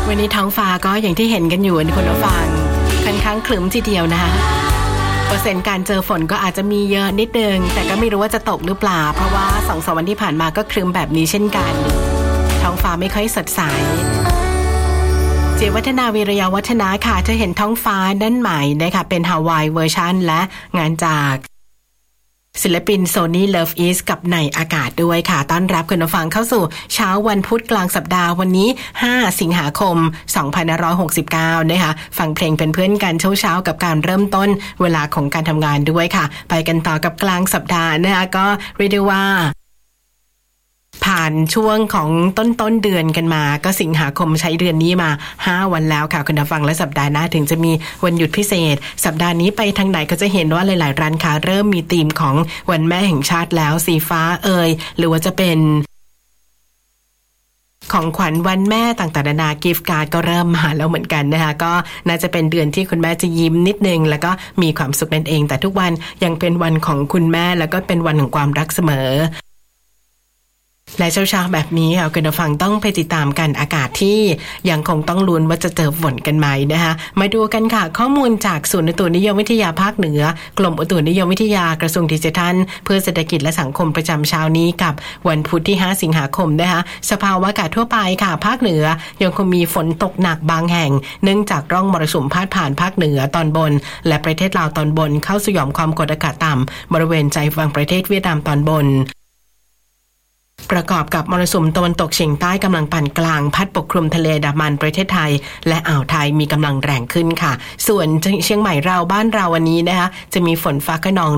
วันนี้ท้องฟ้าก็อย่างที่เห็นกันอยู่คุณผู้ฟังค่อนข้างครึ้มทีเดียวนะคะเปอร์เซ็นต์การเจอฝนก็อาจจะมีเยอะนิดนึงแต่ก็ไม่รู้ว่าจะตกหรือเปล่าเพราะว่า2-3 วันที่ผ่านมาก็ครึ้มแบบนี้เช่นกันท้องฟ้าไม่ค่อยสดใสเจวัฒนาวีรยาวัฒนาค่ะเธอเห็นท้องฟ้าด้านใหม่นะคะเป็นฮาวายเวอร์ชันและงานจากศิลปิน Sony Love Is กับในอากาศด้วยค่ะต้อนรับคุณผู้ฟังเข้าสู่เช้าวันพุธกลางสัปดาห์วันนี้5สิงหาคม2569นะคะฟังเพลงเป็นเพื่อนกันเช้าๆกับการเริ่มต้นเวลาของการทำงานด้วยค่ะไปกันต่อกับกลางสัปดาห์นะคะก็เรียกได้ว่าผ่านช่วงของต้นเดือนกันมาก็สิงหาคมใช้เดือนนี้มา5วันแล้วค่ะคุณผู้ฟังและสัปดาห์หน้าถึงจะมีวันหยุดพิเศษสัปดาห์นี้ไปทางไหนก็จะเห็นว่าหลายๆร้านค้าเริ่มมีธีมของวันแม่แห่งชาติแล้วสีฟ้าหรือว่าจะเป็นของขวัญวันแม่ต่างๆนานากิฟต์การ์ดก็เริ่มมาแล้วเหมือนกันนะคะก็น่าจะเป็นเดือนที่คุณแม่จะยิ้มนิดนึงแล้วก็มีความสุขนั่นเองแต่ทุกวันยังเป็นวันของคุณแม่แล้วก็เป็นวันของความรักเสมอและเช้าๆแบบนี้ค่ะคุณผู้ฟังต้องไปติดตามกันอากาศที่ยังคงต้องลุ้นว่าจะเจอฝนกันไหมนะคะมาดูกันค่ะข้อมูลจากศูนย์อุตุนิยมวิทยาภาคเหนือกรมอุตุนิยมวิทยากระทรวงดิจิทัลเพื่อเศรษฐกิจและสังคมประจำเช้านี้กับวันพุธที่5สิงหาคมนะคะสภาวะอากาศทั่วไปค่ะภาคเหนือยังคงมีฝนตกหนักบางแห่งเนื่องจากร่องมรสุมพาดผ่านภาคเหนือตอนบนและประเทศลาวตอนบนเข้าสู่หย่อมความกดอากาศต่ำบริเวณใจฝั่งประเทศเวียดนามตอนบนประกอบกับมรสุมตะวันตกเฉียงใต้กำลังปานกลางพัดปกคลุมทะเลอันดามันประเทศไทยและอ่าวไทยมีกำลังแรงขึ้นค่ะส่วนเชียงใหม่เราบ้านเราวันนี้นะคะจะมีฝนฟ้าคะนอง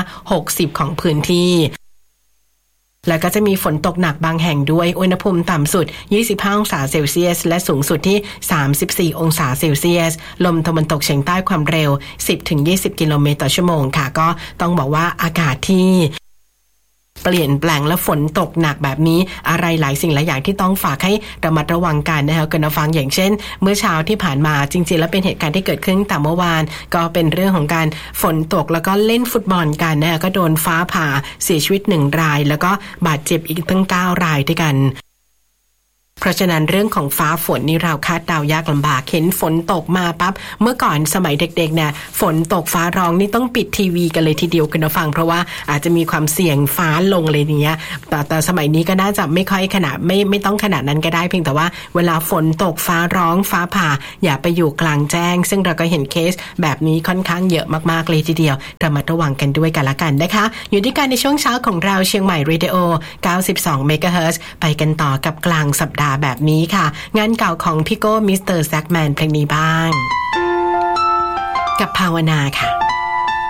60%ของพื้นที่แล้วก็จะมีฝนตกหนักบางแห่งด้วยอุณหภูมิต่ำสุด25องศาเซลเซียสและสูงสุดที่34องศาเซลเซียสลมตะวันตกเฉียงใต้ความเร็ว 10-20 กิโลเมตรต่อชั่วโมงค่ะก็ต้องบอกว่าอากาศที่เปลี่ยนแปลงและฝนตกหนักแบบนี้อะไรหลายสิ่งหลายอย่างที่ต้องฝากให้ระมัดระวังกันนะคะคุณผู้ฟังอย่างเช่นเมื่อเช้าที่ผ่านมาจริงๆแล้วเป็นเหตุการณ์ที่เกิดขึ้นแต่เมื่อวานก็เป็นเรื่องของการฝนตกแล้วก็เล่นฟุตบอลกันนะคะก็โดนฟ้าผ่าเสียชีวิต1รายแล้วก็บาดเจ็บอีกตั้ง9รายด้วยกันเพราะฉะนั้นเรื่องของฟ้าฝนนี่เราคาดเดายากลำบากเห็นฝนตกมาปั๊บเมื่อก่อนสมัยเด็กๆเนี่ยฝนตกฟ้าร้องนี่ต้องปิดทีวีกันเลยทีเดียวคุณผู้ฟังเพราะว่าอาจจะมีความเสี่ยงฟ้าลงอะไรอย่างเงี้ยแต่สมัยนี้ก็น่าจะไม่ค่อยขนาดไม่ต้องขนาดนั้นก็ได้เพียงแต่ว่าเวลาฝนตกฟ้าร้องฟ้าผ่าอย่าไปอยู่กลางแจ้งซึ่งเราก็เห็นเคสแบบนี้ค่อนข้างเยอะมากๆเลยทีเดียวระมัดระวังกันด้วยกันละกันนะคะอยู่ด้วยกันในช่วงเช้าของเราเชียงใหม่เรดิโอ92 เมกะเฮิรตซ์ไปกันต่อกับกลางสัปดาห์แบบนี้ค่ะงานเก่าของพี่โก้มิสเตอร์แซกแมนเพลงนี้บ้างกับภาวนาค่ะ